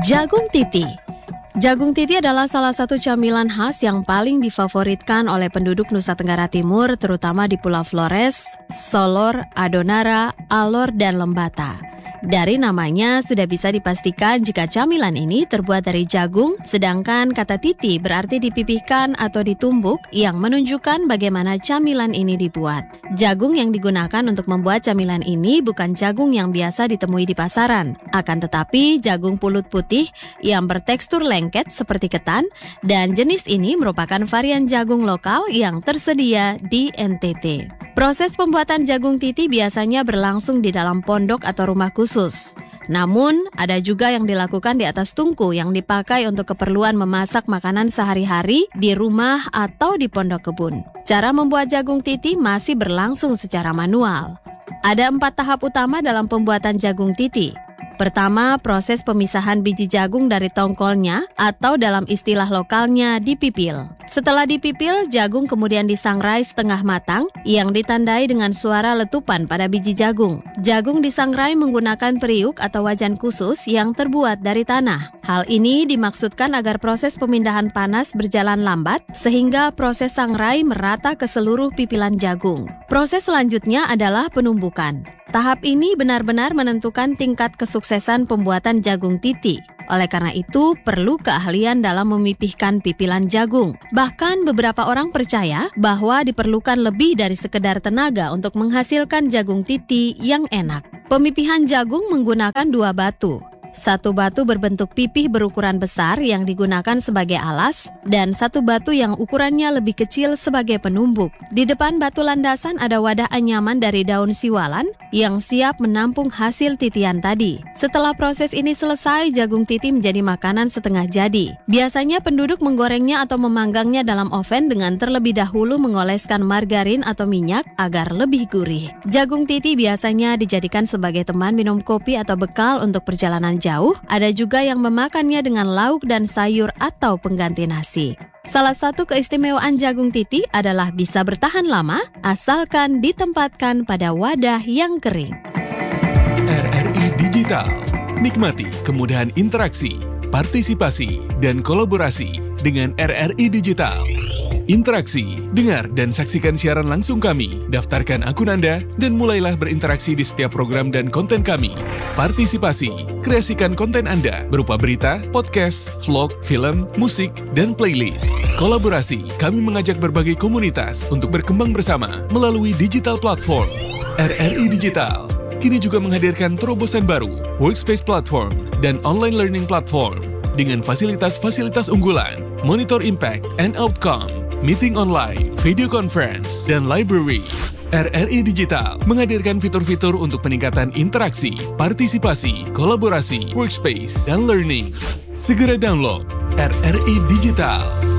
Jagung titi. Jagung titi adalah salah satu camilan khas yang paling difavoritkan oleh penduduk Nusa Tenggara Timur, terutama di Pulau Flores, Solor, Adonara, Alor, dan Lembata. Dari namanya sudah bisa dipastikan jika camilan ini terbuat dari jagung, sedangkan kata titi berarti dipipihkan atau ditumbuk yang menunjukkan bagaimana camilan ini dibuat. Jagung yang digunakan untuk membuat camilan ini bukan jagung yang biasa ditemui di pasaran, akan tetapi jagung pulut putih yang bertekstur lengket seperti ketan, dan jenis ini merupakan varian jagung lokal yang tersedia di NTT. Proses pembuatan jagung titi biasanya berlangsung di dalam pondok atau rumah khusus. Namun, ada juga yang dilakukan di atas tungku yang dipakai untuk keperluan memasak makanan sehari-hari di rumah atau di pondok kebun. Cara membuat jagung titi masih berlangsung secara manual. Ada 4 tahap utama dalam pembuatan jagung titi. Pertama, proses pemisahan biji jagung dari tongkolnya atau dalam istilah lokalnya dipipil. Setelah dipipil, jagung kemudian disangrai setengah matang yang ditandai dengan suara letupan pada biji jagung. Jagung disangrai menggunakan periuk atau wajan khusus yang terbuat dari tanah. Hal ini dimaksudkan agar proses pemindahan panas berjalan lambat sehingga proses sangrai merata ke seluruh pipilan jagung. Proses selanjutnya adalah penumbukan. Tahap ini benar-benar menentukan tingkat kesuksesan pembuatan jagung titi. Oleh karena itu, perlu keahlian dalam memipihkan pipilan jagung. Bahkan beberapa orang percaya bahwa diperlukan lebih dari sekedar tenaga untuk menghasilkan jagung titi yang enak. Pemipihan jagung menggunakan 2 batu. 1 batu berbentuk pipih berukuran besar yang digunakan sebagai alas, dan 1 batu yang ukurannya lebih kecil sebagai penumbuk. Di depan batu landasan ada wadah anyaman dari daun siwalan yang siap menampung hasil titian tadi. Setelah proses ini selesai, jagung titi menjadi makanan setengah jadi. Biasanya penduduk menggorengnya atau memanggangnya dalam oven dengan terlebih dahulu mengoleskan margarin atau minyak agar lebih gurih. Jagung titi biasanya dijadikan sebagai teman minum kopi atau bekal untuk perjalanan jauh. Ada juga yang memakannya dengan lauk dan sayur atau pengganti nasi. Salah satu keistimewaan jagung titi adalah bisa bertahan lama asalkan ditempatkan pada wadah yang kering. RRI Digital. Nikmati kemudahan interaksi, partisipasi, dan kolaborasi dengan RRI Digital. Interaksi, dengar dan saksikan siaran langsung kami, daftarkan akun Anda, dan mulailah berinteraksi di setiap program dan konten kami. Partisipasi, kreasikan konten Anda berupa berita, podcast, vlog, film, musik, dan playlist. Kolaborasi, kami mengajak berbagai komunitas untuk berkembang bersama melalui digital platform. RRI Digital kini juga menghadirkan terobosan baru, workspace platform, dan online learning platform dengan fasilitas-fasilitas unggulan, monitor impact and outcome, meeting online, video conference, dan library. RRI Digital menghadirkan fitur-fitur untuk peningkatan interaksi, partisipasi, kolaborasi, workspace, dan learning. Segera download RRI Digital.